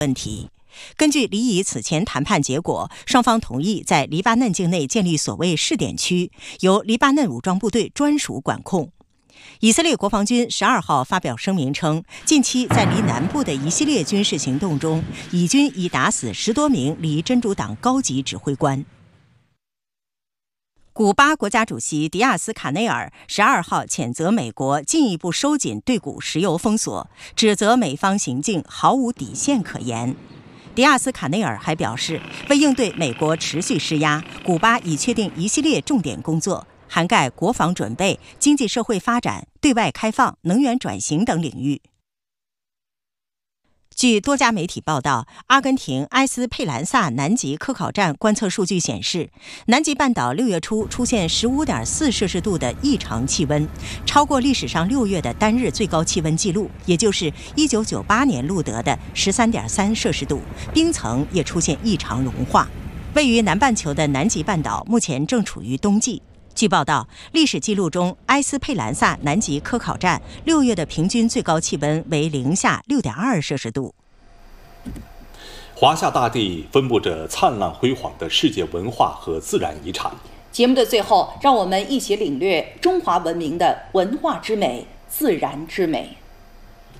问题。根据黎以此前谈判结果，双方同意在黎巴嫩境内建立所谓试点区，由黎巴嫩武装部队专属管控。以色列国防军12号发表声明称，近期在黎南部的一系列军事行动中，以军已打死10多名黎真主党高级指挥官。古巴国家主席迪亚斯卡内尔12号谴责美国进一步收紧对古石油封锁，指责美方行径毫无底线可言。迪亚斯卡内尔还表示，为应对美国持续施压，古巴已确定一系列重点工作，涵盖国防准备、经济社会发展、对外开放、能源转型等领域。据多家媒体报道，阿根廷埃斯佩兰萨南极科考站观测数据显示，南极半岛6月初出现15.4摄氏度的异常气温，超过历史上6月的单日最高气温纪录，也就是1998年录得的13.3摄氏度，冰层也出现异常融化。位于南半球的南极半岛目前正处于冬季。据报道，历史记录中，埃斯佩兰萨南极科考站6月的平均最高气温为零下6.2摄氏度。 华夏大地分布着灿烂辉煌的世界文化和自然遗产。 节目的最后，让我们一起领略中华文明的文化之美、自然之美。